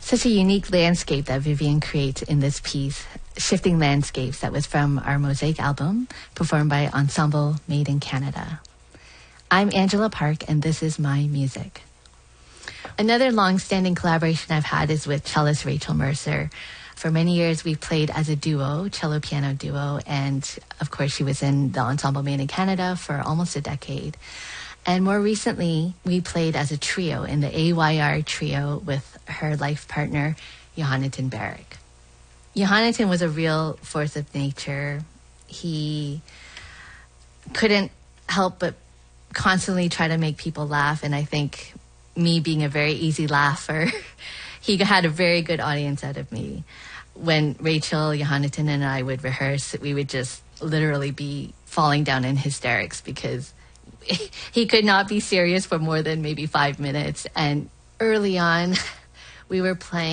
Such a unique landscape that Vivian creates in this piece, Shifting Landscapes, that was from our Mosaic album, performed by Ensemble Made in Canada. I'm Angela Park, and this is my music. Another long-standing collaboration I've had is with cellist Rachel Mercer. For many years, we've played as a duo, cello-piano duo, and of course, she was in the Ensemble Made in Canada for almost a decade. And more recently, we played as a trio in the AYR trio with her life partner, Johannatan Barrick. Johannatan was a real force of nature. He couldn't help but constantly try to make people laugh, and I think me being a very easy laugher, he had a very good audience out of me. When Rachel, Johannatan, and I would rehearse, we would just literally be falling down in hysterics because he could not be serious for more than maybe 5 minutes. And early on, we were playing